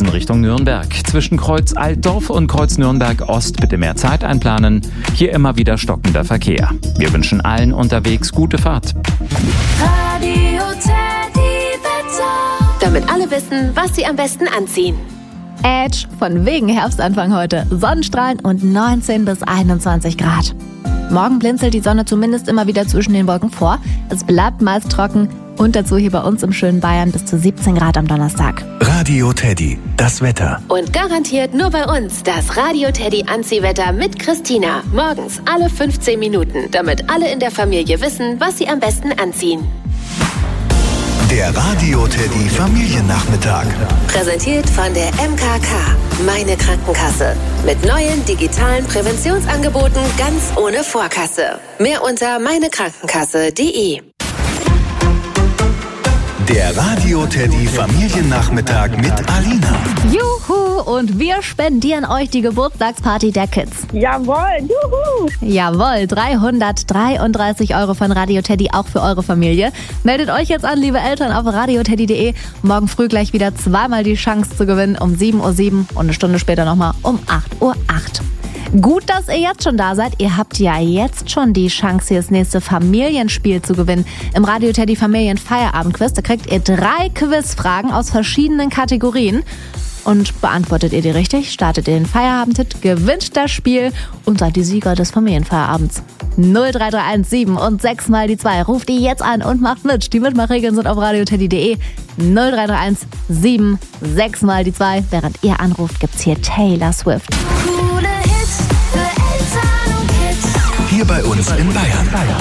Sachsen Richtung Nürnberg. Zwischen Kreuz Altdorf und Kreuz Nürnberg Ost bitte mehr Zeit einplanen. Hier immer wieder stockender Verkehr. Wir wünschen allen unterwegs gute Fahrt. Radio Teddy Wetter. Damit alle wissen, was sie am besten anziehen. Edge, von wegen Herbstanfang heute. Sonnenstrahlen und 19 bis 21 Grad. Morgen blinzelt die Sonne zumindest immer wieder zwischen den Wolken vor. Es bleibt meist trocken und dazu hier bei uns im schönen Bayern bis zu 17 Grad am Donnerstag. Radio Teddy, das Wetter. Und garantiert nur bei uns das Radio Teddy Anziehwetter mit Christina. Morgens alle 15 Minuten, damit alle in der Familie wissen, was sie am besten anziehen. Der Radio Teddy Familiennachmittag. Präsentiert von der MKK, meine Krankenkasse. Mit neuen digitalen Präventionsangeboten ganz ohne Vorkasse. Mehr unter meinekrankenkasse.de. Der Radio Teddy Familiennachmittag mit Alina. Juhu! Und wir spendieren euch die Geburtstagsparty der Kids. Jawohl, juhu! Jawohl, 333 € von Radio Teddy auch für eure Familie. Meldet euch jetzt an, liebe Eltern, auf radioteddy.de. Morgen früh gleich wieder zweimal die Chance zu gewinnen, um 7:07 Uhr und eine Stunde später nochmal um 8:08 Uhr. Gut, dass ihr jetzt schon da seid. Ihr habt ja jetzt schon die Chance, hier das nächste Familienspiel zu gewinnen. Im Radio Teddy Familien-Feierabend-Quiz. Da kriegt ihr 3 Quizfragen aus verschiedenen Kategorien. Und beantwortet ihr die richtig, startet ihr den Feierabend-Hit, gewinnt das Spiel und seid die Sieger des Familienfeierabends. 03317 und 6 mal die 2. Ruft die jetzt an und macht mit. Die Mitmachregeln sind auf radioteddy.de. 03317 6 mal die 2. Während ihr anruft, gibt's hier Taylor Swift. Hier bei uns in Bayern.